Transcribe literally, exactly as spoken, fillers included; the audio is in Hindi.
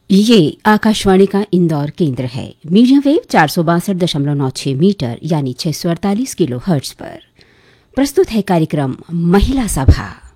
ये आकाशवाणी का इंदौर केंद्र है। मीडियम वेव चार सौ बासठ दशमलव नौ छह मीटर यानी छह सौ अड़तालीस किलो हर्ट्ज पर प्रस्तुत है कार्यक्रम महिला सभा।